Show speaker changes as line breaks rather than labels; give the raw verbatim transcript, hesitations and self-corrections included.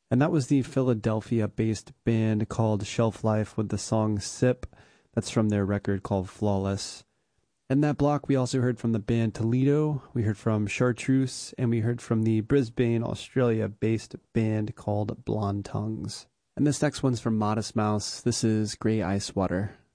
And that was the Philadelphia-based band called Shelf Life with the song Sip. That's from their record called Flawless. In that block, we also heard from the band Toledo, we heard from Chartreuse, and we heard from the Brisbane, Australia-based band called Blonde Tongues. And this next one's from Modest Mouse. This is Grey Ice Water.